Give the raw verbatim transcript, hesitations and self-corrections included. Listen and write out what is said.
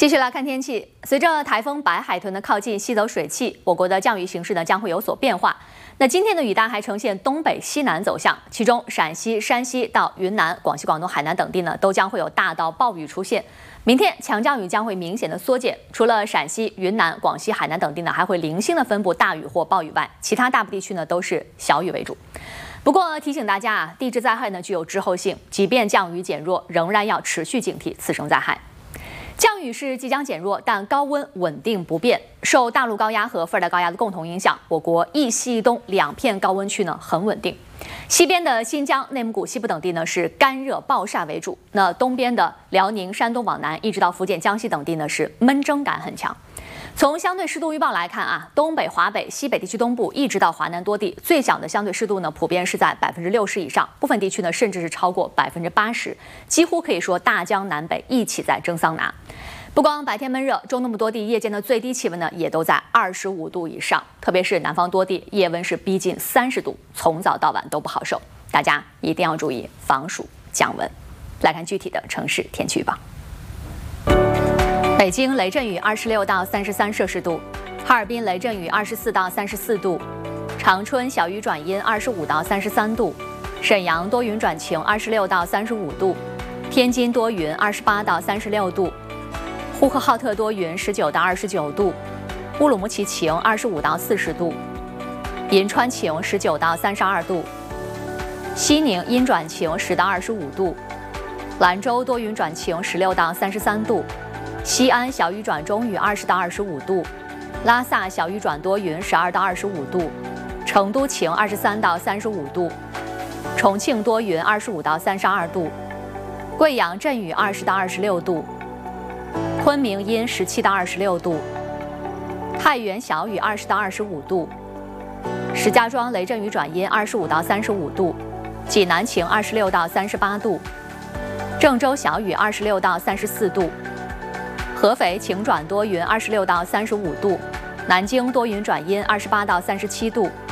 继续来看天气，随着台风白海豚的靠近，吸走水汽，我国的降雨形势呢将会有所变化。那今天的雨带还呈现东北西南走向，其中陕西、山西到云南、广西、广东、海南等地呢都将会有大到暴雨出现。明天强降雨将会明显的缩减，除了陕西、云南、广西、海南等地呢还会零星的分布大雨或暴雨外，其他大部地区呢都是小雨为主。不过提醒大家啊，地质灾害呢具有滞后性，即便降雨减弱，仍然要持续警惕次生灾害。降雨是即将减弱，但高温稳定不变。受大陆高压和副热带高压的共同影响，我国一西一东两片高温区呢很稳定。西边的新疆、内蒙古西部等地呢是干热暴晒为主，那东边的辽宁、山东往南一直到福建、江西等地呢是闷蒸感很强。从相对湿度预报来看啊，东北、华北、西北地区东部一直到华南多地，最小的相对湿度呢普遍是在百分之六十以上，部分地区呢甚至是超过百分之八十，几乎可以说大江南北一起在蒸桑拿。不光白天闷热，中东部多地夜间的最低气温呢也都在二十五度以上，特别是南方多地夜温是逼近三十度，从早到晚都不好受，大家一定要注意防暑降温。来看具体的城市天气预报。北京雷阵雨二十六到三十三摄氏度，哈尔滨雷阵雨二十四到三十四度，长春小雨转阴二十五到三十三度，沈阳多云转晴二十六到三十五度，天津多云二十八到三十六度，呼和浩特多云十九到二十九度，乌鲁木齐晴二十五到四十度，银川晴十九到三十二度，西宁阴转晴十到二十五度，兰州多云转晴十六到三十三度，西安小雨转中雨二十到二十五度，拉萨小雨转多云十二到二十五度，成都晴二十三到三十五度，重庆多云二十五到三十二度，贵阳阵雨二十到二十六度，昆明阴十七到二十六度，太原小雨二十到二十五度，石家庄雷阵雨转阴二十五到三十五度，济南晴二十六到三十八度，郑州小雨二十六到三十四度，合肥晴转多云二十六到三十五度，南京多云转阴二十八到三十七度，